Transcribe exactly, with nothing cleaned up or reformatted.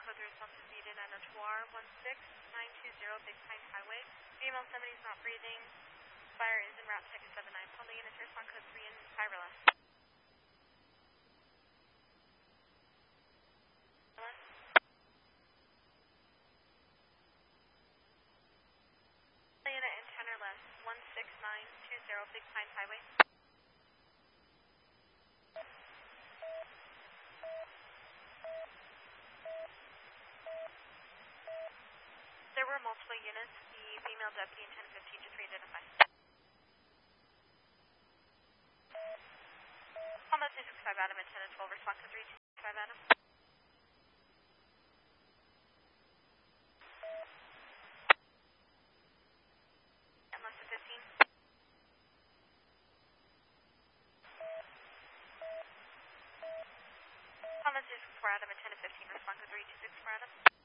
code three response is needed at Notoire one six nine two zero Big Pine Highway. Female seventy is not breathing. Fire is en route to seven nine. Tell the unit to respond code three in Tyrella. Unit in ten or less. one six nine two zero Big Pine Highway. There were multiple units. The female deputy in ten fifteen just re-identified. Combat two six five Adam and ten and twelve, respond to three two five Adam. And less than fifteen. Combat two six four Adam and ten and fifteen, respond to three two six four Adam.